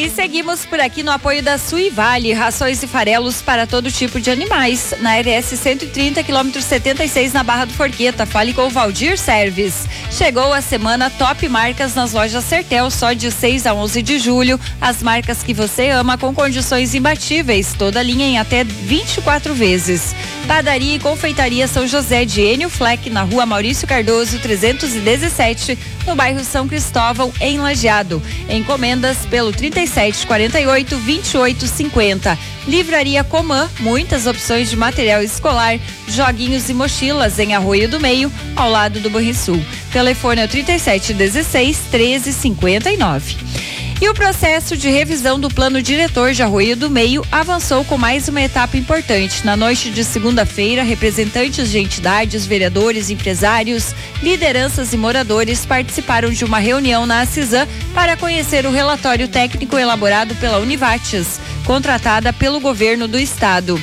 E seguimos por aqui no apoio da Suivale, rações e farelos para todo tipo de animais. Na RS 130, quilômetro 76, na Barra do Forqueta. Fale com o Valdir Service. Chegou a semana Top Marcas nas lojas Sertel, só de 6 a 11 de julho. As marcas que você ama com condições imbatíveis. Toda linha em até 24 vezes. Padaria e Confeitaria São José de Enio Fleck, na Rua Maurício Cardoso, 317, no bairro São Cristóvão, em Lajeado. Encomendas pelo 3748-2850. Livraria Comã, muitas opções de material escolar, joguinhos e mochilas em Arroio do Meio, ao lado do Banrisul. Telefone é o 3716-1359. E o processo de revisão do plano diretor de Arroio do Meio avançou com mais uma etapa importante. Na noite de segunda-feira, representantes de entidades, vereadores, empresários, lideranças e moradores participaram de uma reunião na Acisã para conhecer o relatório técnico elaborado pela Univates, contratada pelo governo do estado.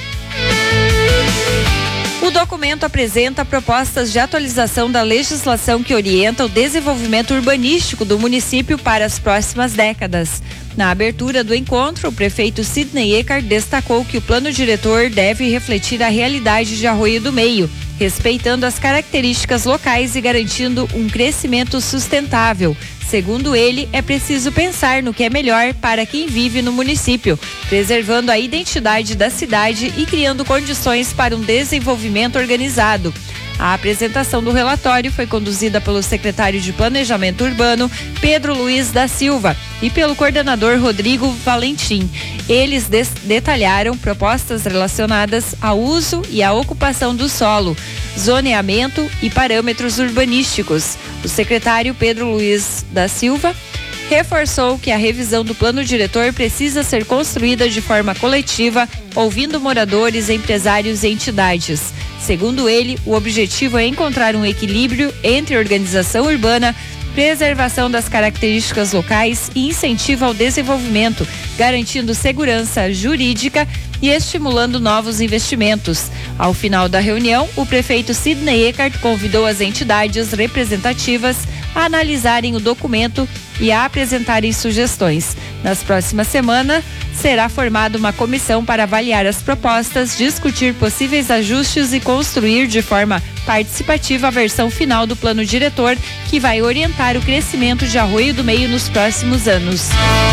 O documento apresenta propostas de atualização da legislação que orienta o desenvolvimento urbanístico do município para as próximas décadas. Na abertura do encontro, o prefeito Sidney Eckert destacou que o plano diretor deve refletir a realidade de Arroio do Meio, respeitando as características locais e garantindo um crescimento sustentável. Segundo ele, é preciso pensar no que é melhor para quem vive no município, preservando a identidade da cidade e criando condições para um desenvolvimento organizado. A apresentação do relatório foi conduzida pelo secretário de Planejamento Urbano, Pedro Luiz da Silva, e pelo coordenador Rodrigo Valentim. Eles detalharam propostas relacionadas ao uso e à ocupação do solo, zoneamento e parâmetros urbanísticos. O secretário Pedro Luiz da Silva reforçou que a revisão do plano diretor precisa ser construída de forma coletiva, ouvindo moradores, empresários e entidades. Segundo ele, o objetivo é encontrar um equilíbrio entre organização urbana, preservação das características locais e incentivo ao desenvolvimento, garantindo segurança jurídica e estimulando novos investimentos. Ao final da reunião, o prefeito Sidney Eckert convidou as entidades representativas a analisarem o documento e a apresentarem sugestões. Nas próximas semanas, será formada uma comissão para avaliar as propostas, discutir possíveis ajustes e construir de forma participativa a versão final do plano diretor, que vai orientar o crescimento de Arroio do Meio nos próximos anos.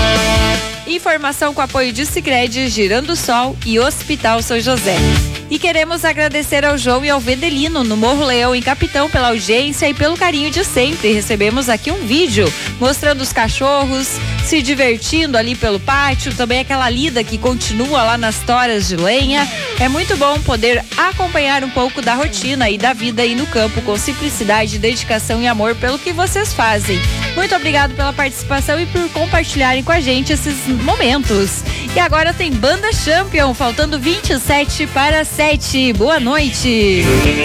Informação com apoio de Sicredi, Girando Sol e Hospital São José. E queremos agradecer ao João e ao Vendelino, no Morro Leão, em Capitão, pela audiência e pelo carinho de sempre. Recebemos aqui um vídeo mostrando os cachorros se divertindo ali pelo pátio, também aquela lida que continua lá nas toras de lenha. É muito bom poder acompanhar um pouco da rotina e da vida aí no campo, com simplicidade, dedicação e amor pelo que vocês fazem. Muito obrigado pela participação e por compartilharem com a gente esses momentos. E agora tem Banda Champion, faltando 27 para 7. Boa noite.